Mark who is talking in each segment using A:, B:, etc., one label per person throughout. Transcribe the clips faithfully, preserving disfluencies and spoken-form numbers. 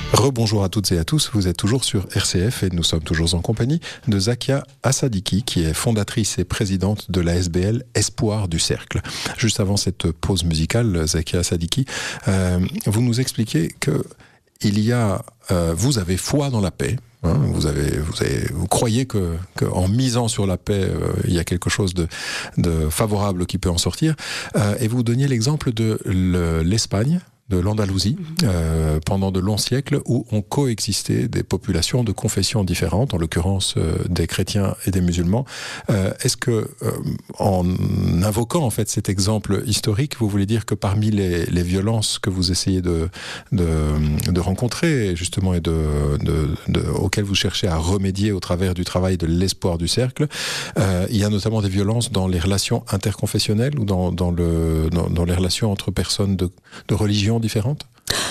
A: Rebonjour à toutes et à tous, vous êtes toujours sur R C F et nous sommes toujours en compagnie de Zakia Assadiki qui est fondatrice et présidente de l'A S B L Espoir du Cercle. Juste avant cette pause musicale, Zakia Assadiki, euh, vous nous expliquez que il y a, euh, vous avez foi dans la paix. Hein, vous avez, vous avez, vous croyez que, que en misant sur la paix, euh, il y a quelque chose de, de favorable qui peut en sortir. Euh, et vous donniez l'exemple de le, l'Espagne, de l'Andalousie, euh, pendant de longs siècles, où ont coexisté des populations de confessions différentes, en l'occurrence euh, des chrétiens et des musulmans. Euh, est-ce que, euh, en invoquant en fait cet exemple historique, vous voulez dire que parmi les, les violences que vous essayez de, de, de rencontrer, justement, et de, de, de, auxquelles vous cherchez à remédier au travers du travail de l'Espoir du Cercle, euh, il y a notamment des violences dans les relations interconfessionnelles ou dans, dans, le, dans, dans les relations entre personnes de, de religion différentes?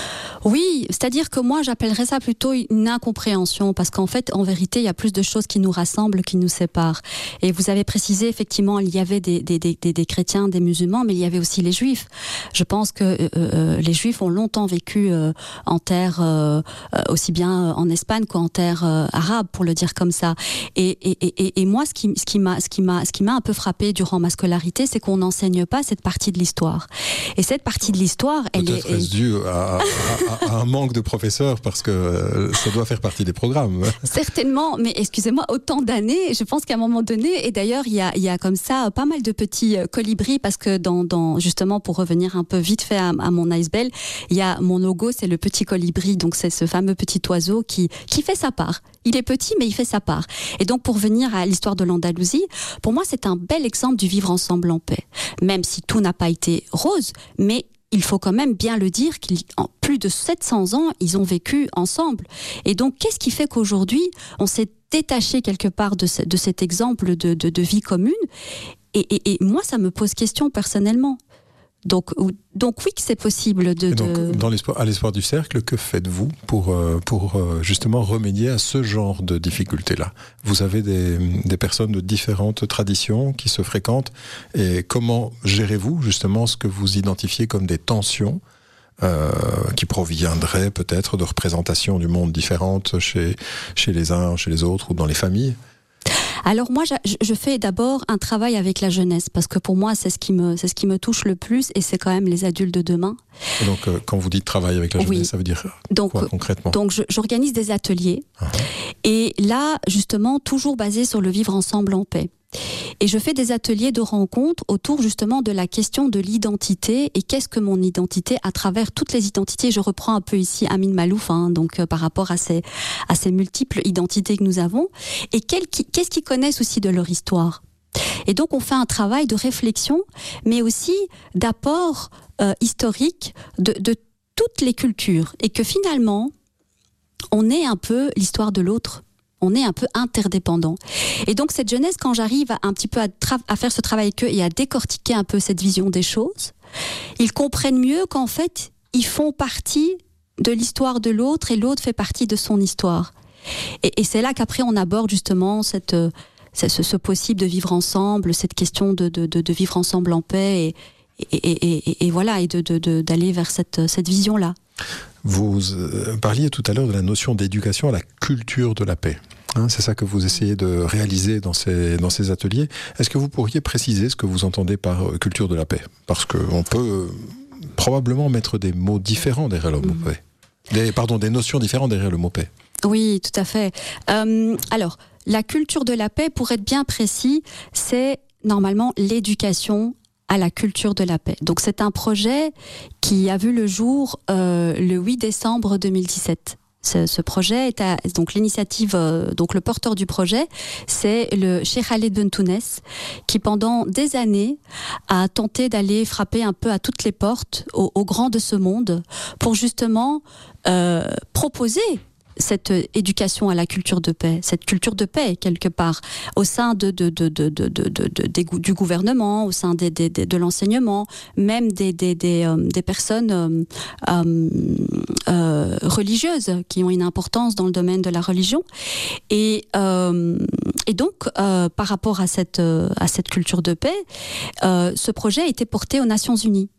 B: Oui, c'est-à-dire que moi j'appellerais ça plutôt une incompréhension, parce qu'en fait, en vérité, il y a plus de choses qui nous rassemblent, qui nous séparent. Et vous avez précisé, effectivement, il y avait des, des, des, des chrétiens, des musulmans, mais il y avait aussi les juifs. Je pense que euh, euh, les juifs ont longtemps vécu euh, en terre, euh, aussi bien en Espagne qu'en terre euh, arabe, pour le dire comme ça. Et, et, et, et moi, ce qui, ce qui m'a, ce qui m'a, ce qui m'a un peu frappé durant ma scolarité, c'est qu'on n'enseigne pas cette partie de l'histoire. Et cette partie de l'histoire, elle
A: Peut-être
B: est,
A: est-ce dû à, à, à un manque de professeurs, parce que ça doit faire partie des programmes.
B: Certainement, mais excusez-moi, autant d'années, je pense qu'à un moment donné, et d'ailleurs il y a, il y a comme ça pas mal de petits colibris, parce que dans, dans justement pour revenir un peu vite fait à, à mon A S B L, il y a mon logo, c'est le petit colibri, donc c'est ce fameux petit oiseau qui, qui fait sa part. Il est petit, mais il fait sa part. Et donc pour venir à l'histoire de l'Andalousie, pour moi c'est un bel exemple du vivre ensemble en paix, même si tout n'a pas été rose, mais il faut quand même bien le dire qu'en plus de sept cents ans, ils ont vécu ensemble. Et donc, qu'est-ce qui fait qu'aujourd'hui, on s'est détaché quelque part de, ce, de cet exemple de, de, de vie commune? et, et, et moi, ça me pose question personnellement. Donc, donc oui que c'est possible de...
A: donc,
B: de...
A: Dans l'espoir, à l'Espoir du Cercle, que faites-vous pour, pour justement remédier à ce genre de difficultés-là? Vous avez des, des personnes de différentes traditions qui se fréquentent, et comment gérez-vous justement ce que vous identifiez comme des tensions euh, qui proviendraient peut-être de représentations du monde différentes chez, chez les uns, chez les autres ou dans les familles?
B: Alors moi, je fais d'abord un travail avec la jeunesse, parce que pour moi, c'est ce qui me, c'est ce qui me touche le plus, et c'est quand même les adultes de demain.
A: Et donc, euh, quand vous dites travail avec la jeunesse, oui. Ça veut dire
B: donc,
A: quoi concrètement?
B: Donc, je, j'organise des ateliers, uh-huh. Et là, justement, toujours basés sur le vivre ensemble en paix. Et je fais des ateliers de rencontres autour justement de la question de l'identité, et qu'est-ce que mon identité à travers toutes les identités. Je reprends un peu ici Amin Malouf, hein, donc euh, par rapport à ces, à ces multiples identités que nous avons, et quel, qu'est-ce qu'ils connaissent aussi de leur histoire. Et donc on fait un travail de réflexion, mais aussi d'apport euh, historique de, de toutes les cultures, et que finalement on est un peu l'histoire de l'autre. On est un peu interdépendants. Et donc cette jeunesse, quand j'arrive à, un petit peu à, tra- à faire ce travail avec eux et à décortiquer un peu cette vision des choses, ils comprennent mieux qu'en fait, ils font partie de l'histoire de l'autre, et l'autre fait partie de son histoire. Et, et c'est là qu'après on aborde justement cette, ce, ce possible de vivre ensemble, cette question de, de, de, de vivre ensemble en paix, et, et, et, et, et voilà, et de, de, de, d'aller vers cette, cette vision-là.
A: Vous euh, parliez tout à l'heure de la notion d'éducation à la culture de la paix. Hein, c'est ça que vous essayez de réaliser dans ces, dans ces ateliers. Est-ce que vous pourriez préciser ce que vous entendez par euh, culture de la paix? Parce qu'on peut euh, probablement mettre des mots différents derrière le mot mmh. paix. Des, pardon, des notions différentes derrière le mot paix.
B: Oui, tout à fait. Euh, alors, la culture de la paix, pour être bien précis, c'est normalement l'éducation à la culture de la paix. Donc c'est un projet qui a vu le jour euh, le huit décembre deux mille dix-sept. Ce, ce projet est à, donc l'initiative, euh, donc le porteur du projet, c'est le Cheikh Khaled Bentounès, qui pendant des années a tenté d'aller frapper un peu à toutes les portes aux, aux grands de ce monde pour justement euh, proposer cette éducation à la culture de paix, cette culture de paix quelque part, au sein de, de, de, de, de, de, de, de, du gouvernement, au sein des, des, des, de l'enseignement, même des, des, des, euh, des personnes euh, euh, euh, religieuses qui ont une importance dans le domaine de la religion. Et, euh, et donc, euh, par rapport à cette, euh, à cette culture de paix, euh, ce projet a été porté aux Nations Unies.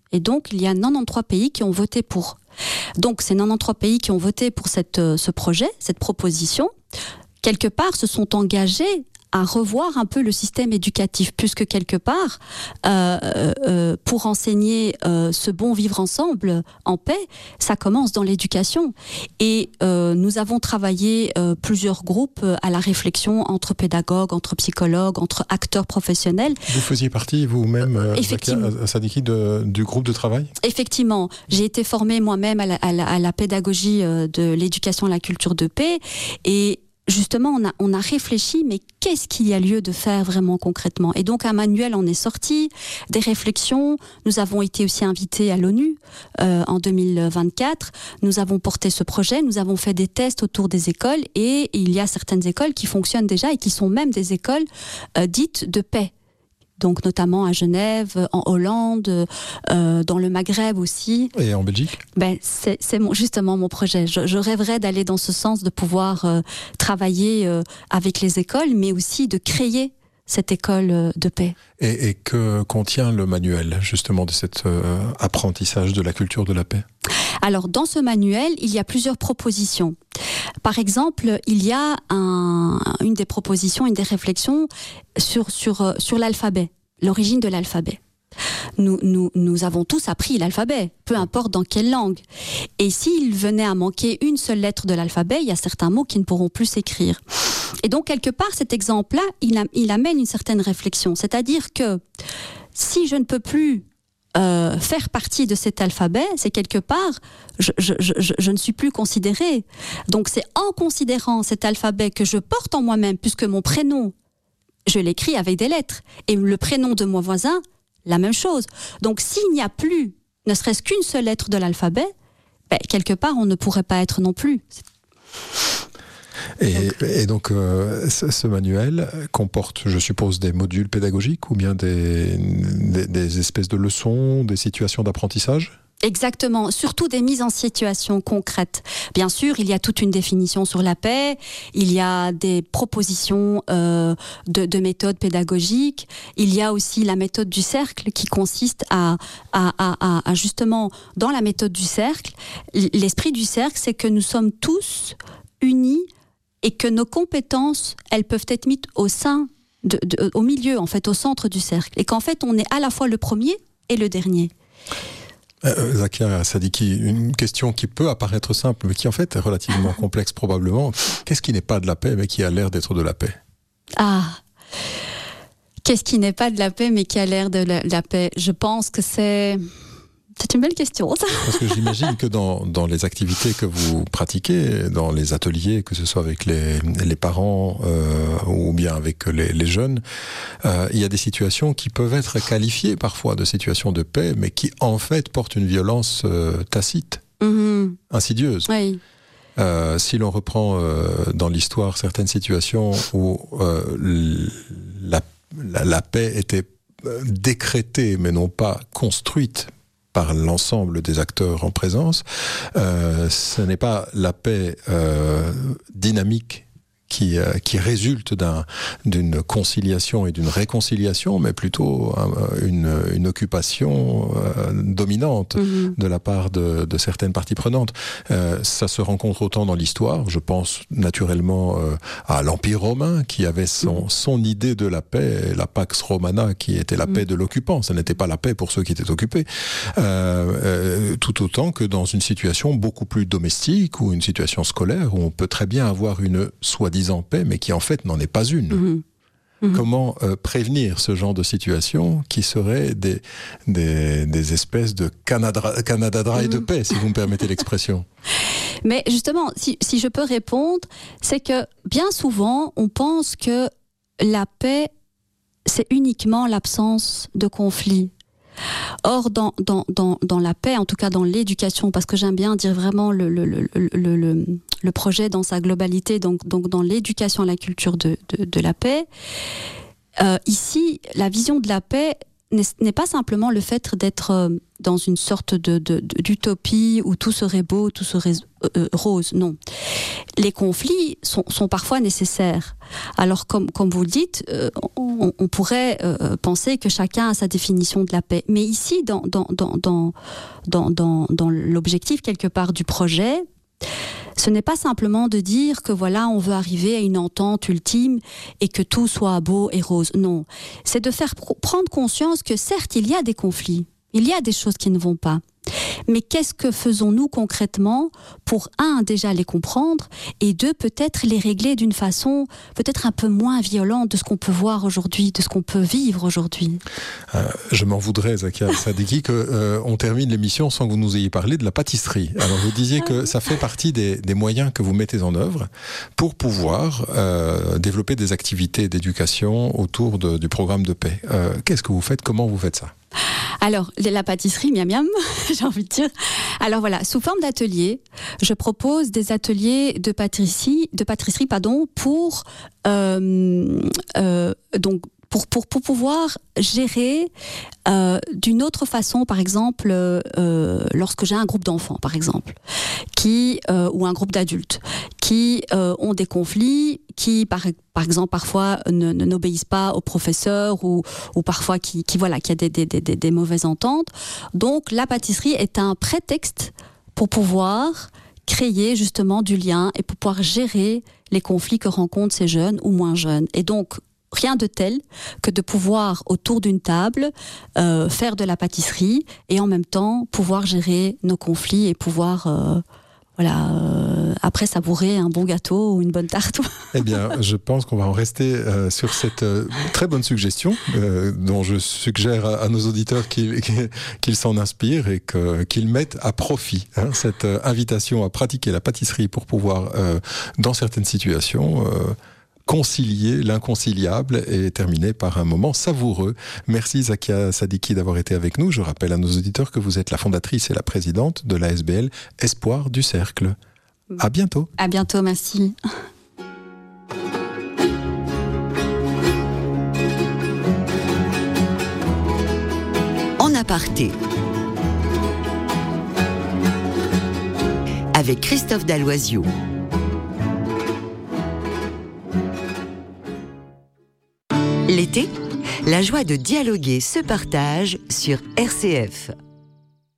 B: Et donc, il y a quatre-vingt-treize pays qui ont voté pour. Donc, ces quatre-vingt-treize pays qui ont voté pour cette, euh, ce projet, cette proposition, quelque part se sont engagés à revoir un peu le système éducatif, puisque quelque part, euh, euh, pour enseigner euh, ce bon vivre ensemble en paix, ça commence dans l'éducation. Et euh, nous avons travaillé euh, plusieurs groupes à la réflexion entre pédagogues, entre psychologues, entre acteurs professionnels.
A: Vous faisiez partie vous-même, euh,
B: Effectivement.
A: Zakia Assadiki, de, du groupe de travail ?
B: Effectivement, j'ai été formée moi-même à la, à la, à la pédagogie de l'éducation à la culture de paix, et justement, on a, on a réfléchi, mais qu'est-ce qu'il y a lieu de faire vraiment concrètement ? Et donc, un manuel en est sorti, des réflexions. Nous avons été aussi invités à l'ONU euh, en deux mille vingt-quatre. Nous avons porté ce projet, nous avons fait des tests autour des écoles, et il y a certaines écoles qui fonctionnent déjà et qui sont même des écoles euh, dites de paix. Donc notamment à Genève, en Hollande, euh, dans le Maghreb aussi.
A: Et en Belgique ?
B: Ben, c'est, c'est mon, justement mon projet. Je, je rêverais d'aller dans ce sens, de pouvoir euh, travailler euh, avec les écoles, mais aussi de créer cette école euh, de paix.
A: Et, et que contient le manuel, justement, de cet euh, apprentissage de la culture de la paix ?
B: Alors, dans ce manuel, il y a plusieurs propositions. Par exemple, il y a un, une des propositions, une des réflexions sur, sur, sur l'alphabet, l'origine de l'alphabet. Nous, nous, nous avons tous appris l'alphabet, peu importe dans quelle langue. Et s'il venait à manquer une seule lettre de l'alphabet, il y a certains mots qui ne pourront plus s'écrire. Et donc, quelque part, cet exemple-là, il, a, il amène une certaine réflexion. C'est-à-dire que si je ne peux plus Euh, faire partie de cet alphabet, c'est quelque part, je, je, je, je ne suis plus considérée. Donc c'est en considérant cet alphabet que je porte en moi-même, puisque mon prénom, je l'écris avec des lettres, et le prénom de mon voisin, la même chose. Donc s'il n'y a plus, ne serait-ce qu'une seule lettre de l'alphabet, ben, quelque part on ne pourrait pas être non plus.
A: Et donc, et donc euh, ce, ce manuel comporte, je suppose, des modules pédagogiques ou bien des, des, des espèces de leçons, des situations d'apprentissage ?
B: Exactement, surtout des mises en situation concrètes. Bien sûr, il y a toute une définition sur la paix, il y a des propositions euh, de, de méthodes pédagogiques, il y a aussi la méthode du cercle qui consiste à, à, à, à justement, dans la méthode du cercle, l'esprit du cercle, c'est que nous sommes tous unis et que nos compétences, elles peuvent être mises au sein, de, de, au milieu, en fait, au centre du cercle. Et qu'en fait, on est à la fois le premier et le dernier.
A: Euh, Zakia Assadiki, une question qui peut apparaître simple, mais qui en fait est relativement complexe probablement. Qu'est-ce qui n'est pas de la paix, mais qui a l'air d'être de la paix ?
B: Ah, qu'est-ce qui n'est pas de la paix, mais qui a l'air de la, de la paix ? Je pense que c'est... C'est une belle question, ça.
A: Parce que j'imagine que dans, dans les activités que vous pratiquez, dans les ateliers, que ce soit avec les, les parents euh, ou bien avec les, les jeunes, euh, il y a des situations qui peuvent être qualifiées parfois de situations de paix, mais qui en fait portent une violence euh, tacite, mmh. insidieuse.
B: Oui.
A: Euh, si l'on reprend euh, dans l'histoire certaines situations où euh, la, la, la paix était décrétée, mais non pas construite par l'ensemble des acteurs en présence, euh, ce n'est pas la paix euh, dynamique qui, euh, qui résulte d'un, d'une conciliation et d'une réconciliation, mais plutôt euh, une, une occupation euh, dominante mmh. de la part de, de certaines parties prenantes. Euh, ça se rencontre autant dans l'histoire, je pense naturellement euh, à l'Empire romain, qui avait son, mmh. son idée de la paix, la Pax Romana, qui était la mmh. paix de l'occupant. Ça n'était pas la paix pour ceux qui étaient occupés. Euh, euh, tout autant que dans une situation beaucoup plus domestique ou une situation scolaire, où on peut très bien avoir une soi-disant en paix, mais qui en fait n'en est pas une. Mmh. Mmh. Comment euh, prévenir ce genre de situation qui seraient des, des, des espèces de Canada, Canada Dry mmh. de paix, si vous me permettez l'expression.
B: Mais justement, si, si je peux répondre, c'est que bien souvent, on pense que la paix, c'est uniquement l'absence de conflit. Or, dans, dans, dans, dans la paix, en tout cas dans l'éducation, parce que j'aime bien dire vraiment le, le, le, le, le, le projet dans sa globalité, donc, donc dans l'éducation à la culture de, de, de la paix, euh, ici, la vision de la paix, n'est, n'est pas simplement le fait d'être dans une sorte de, de, de, d'utopie où tout serait beau, tout serait euh, rose. Non. Les conflits sont, sont parfois nécessaires. Alors, comme, comme vous le dites, euh, on, on pourrait euh, penser que chacun a sa définition de la paix. Mais ici, dans, dans, dans, dans, dans, dans, dans l'objectif, quelque part, du projet, ce n'est pas simplement de dire que voilà, on veut arriver à une entente ultime et que tout soit beau et rose. Non. C'est de faire pr- prendre conscience que certes, il y a des conflits. Il y a des choses qui ne vont pas. Mais qu'est-ce que faisons-nous concrètement pour, un, déjà les comprendre, et deux, peut-être les régler d'une façon peut-être un peu moins violente de ce qu'on peut voir aujourd'hui, de ce qu'on peut vivre aujourd'hui.
A: Euh, je m'en voudrais, Zakia Sadiki, qu'on euh, termine l'émission sans que vous nous ayez parlé de la pâtisserie. Alors, vous disiez que ça fait partie des, des moyens que vous mettez en œuvre pour pouvoir euh, développer des activités d'éducation autour de, du programme de paix. Euh, qu'est-ce que vous faites? Comment vous faites ça?
B: Alors, la pâtisserie, miam miam, j'ai envie de dire. Alors voilà, sous forme d'atelier, je propose des ateliers de pâtisserie, de pâtisserie pardon, pour euh, euh, donc pour pour pour pouvoir gérer euh, d'une autre façon, par exemple, euh, lorsque j'ai un groupe d'enfants, par exemple, qui euh, ou un groupe d'adultes qui euh, ont des conflits, qui par par exemple parfois ne, ne n'obéissent pas aux professeurs ou ou parfois qui qui voilà qui a des des des des mauvaises ententes. Donc la pâtisserie est un prétexte pour pouvoir créer justement du lien et pour pouvoir gérer les conflits que rencontrent ces jeunes ou moins jeunes. Et donc rien de tel que de pouvoir, autour d'une table, euh, faire de la pâtisserie et en même temps pouvoir gérer nos conflits et pouvoir, euh, voilà, euh, après savourer un bon gâteau ou une bonne tarte.
A: Eh bien, je pense qu'on va en rester euh, sur cette euh, très bonne suggestion euh, dont je suggère à, à nos auditeurs qu'ils, qu'ils s'en inspirent et que, qu'ils mettent à profit hein, cette euh, invitation à pratiquer la pâtisserie pour pouvoir, euh, dans certaines situations, euh, concilier l'inconciliable et terminer par un moment savoureux. Merci Zakia Sadiki d'avoir été avec nous. Je rappelle à nos auditeurs que vous êtes la fondatrice et la présidente de l'A S B L Espoir du Cercle. À bientôt.
B: À bientôt, merci.
C: En aparté. Avec Christophe Dalloisiou. L'été, la joie de dialoguer se partage sur R C F.